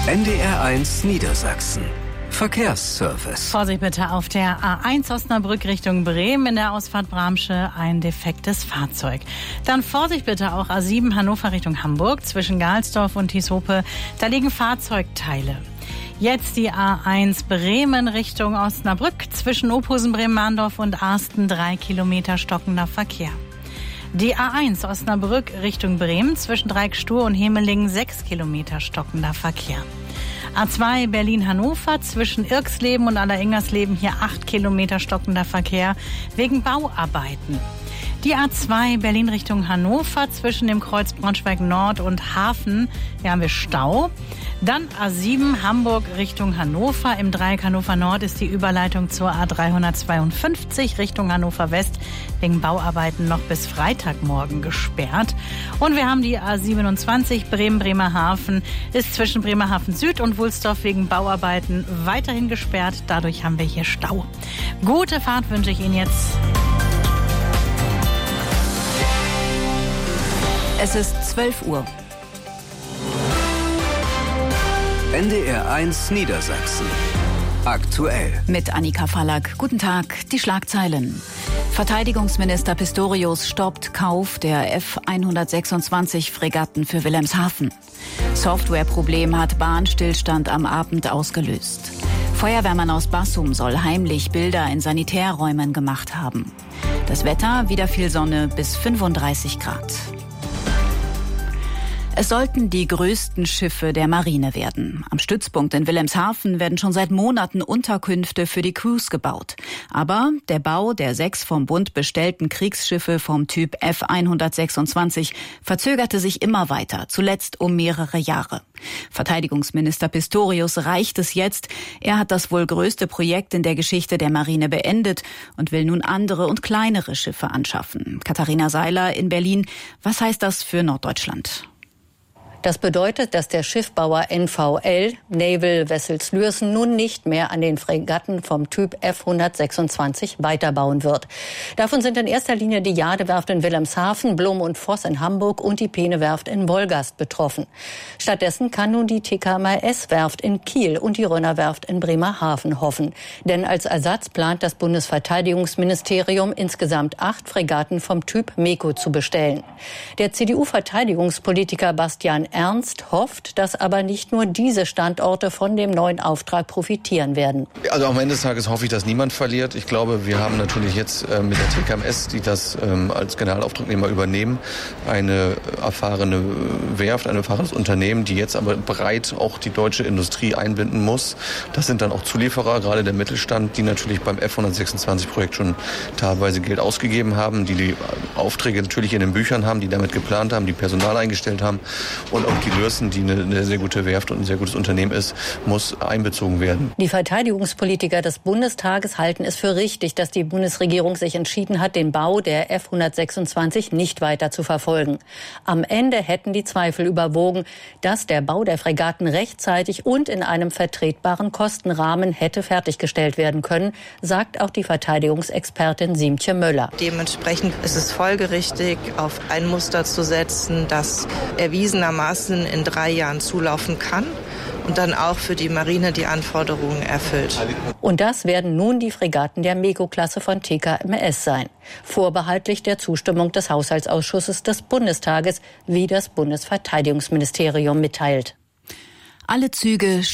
NDR1 Niedersachsen. Verkehrsservice. Vorsicht bitte auf der A1 Osnabrück Richtung Bremen, in der Ausfahrt Bramsche ein defektes Fahrzeug. Dann Vorsicht bitte auch A7 Hannover Richtung Hamburg zwischen Galsdorf und Tieshope, da liegen Fahrzeugteile. Jetzt die A1 Bremen Richtung Osnabrück zwischen Ophusen, Bremen-Mahndorf und Arsten 3 Kilometer stockender Verkehr. Die A1 Osnabrück Richtung Bremen zwischen Dreieckstuhr und Hemelingen 6 Kilometer stockender Verkehr. A2 Berlin-Hannover zwischen Irxleben und Alleringers-Leben hier 8 Kilometer stockender Verkehr wegen Bauarbeiten. Die A2 Berlin Richtung Hannover zwischen dem Kreuz Braunschweig-Nord und Hafen, hier haben wir Stau. Dann A7 Hamburg Richtung Hannover. Im Dreieck Hannover Nord ist die Überleitung zur A352 Richtung Hannover West wegen Bauarbeiten noch bis Freitagmorgen gesperrt. Und wir haben die A27 Bremen-Bremerhaven, ist zwischen Bremerhaven Süd und Wulsdorf wegen Bauarbeiten weiterhin gesperrt. Dadurch haben wir hier Stau. Gute Fahrt wünsche ich Ihnen jetzt. Es ist 12 Uhr. NDR1 Niedersachsen. Aktuell. Mit Annika Fallack. Guten Tag. Die Schlagzeilen. Verteidigungsminister Pistorius stoppt Kauf der F-126 Fregatten für Wilhelmshaven. Softwareproblem hat Bahnstillstand am Abend ausgelöst. Feuerwehrmann aus Bassum soll heimlich Bilder in Sanitärräumen gemacht haben. Das Wetter, wieder viel Sonne bis 35 Grad. Es sollten die größten Schiffe der Marine werden. Am Stützpunkt in Wilhelmshaven werden schon seit Monaten Unterkünfte für die Crews gebaut. Aber der Bau der 6 vom Bund bestellten Kriegsschiffe vom Typ F-126 verzögerte sich immer weiter, zuletzt um mehrere Jahre. Verteidigungsminister Pistorius reicht es jetzt. Er hat das wohl größte Projekt in der Geschichte der Marine beendet und will nun andere und kleinere Schiffe anschaffen. Katharina Seiler in Berlin. Was heißt das für Norddeutschland? Das bedeutet, dass der Schiffbauer NVL, Naval Vessels Lürsen, nun nicht mehr an den Fregatten vom Typ F-126 weiterbauen wird. Davon sind in erster Linie die Jadewerft in Wilhelmshaven, Blum und Voss in Hamburg und die Peene-Werft in Wolgast betroffen. Stattdessen kann nun die TKMS-Werft in Kiel und die Rönner-Werft in Bremerhaven hoffen. Denn als Ersatz plant das Bundesverteidigungsministerium insgesamt 8 Fregatten vom Typ MEKO zu bestellen. Der CDU-Verteidigungspolitiker Bastian Ernst hofft, dass aber nicht nur diese Standorte von dem neuen Auftrag profitieren werden. Also am Ende des Tages hoffe ich, dass niemand verliert. Ich glaube, wir haben natürlich jetzt mit der TKMS, die das als Generalauftragnehmer übernehmen, eine erfahrene Werft, ein erfahrenes Unternehmen, die jetzt aber bereit auch die deutsche Industrie einbinden muss. Das sind dann auch Zulieferer, gerade der Mittelstand, die natürlich beim F-126-Projekt schon teilweise Geld ausgegeben haben, die Aufträge natürlich in den Büchern haben, die damit geplant haben, die Personal eingestellt haben. Und auch die Lürsen, die eine sehr gute Werft und ein sehr gutes Unternehmen ist, muss einbezogen werden. Die Verteidigungspolitiker des Bundestages halten es für richtig, dass die Bundesregierung sich entschieden hat, den Bau der F-126 nicht weiter zu verfolgen. Am Ende hätten die Zweifel überwogen, dass der Bau der Fregatten rechtzeitig und in einem vertretbaren Kostenrahmen hätte fertiggestellt werden können, sagt auch die Verteidigungsexpertin Siemtje Möller. Dementsprechend ist es folgerichtig, auf ein Muster zu setzen, das erwiesenermaßen in 3 Jahren zulaufen kann und dann auch für die Marine die Anforderungen erfüllt. Und das werden nun die Fregatten der MEKO-Klasse von TKMS sein, vorbehaltlich der Zustimmung des Haushaltsausschusses des Bundestages, wie das Bundesverteidigungsministerium mitteilt. Alle Züge